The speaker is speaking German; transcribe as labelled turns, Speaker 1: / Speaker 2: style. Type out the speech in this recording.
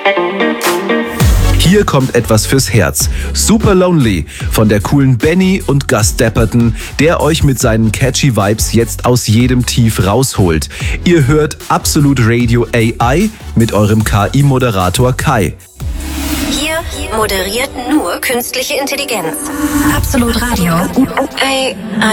Speaker 1: Hier kommt etwas fürs Herz. Super Lonely von der coolen Benny und Gus Dapperton, der euch mit seinen catchy Vibes jetzt aus jedem Tief rausholt. Ihr hört Absolut Radio AI mit eurem KI-Moderator Kai.
Speaker 2: Hier moderiert nur künstliche Intelligenz. Absolut Radio AI.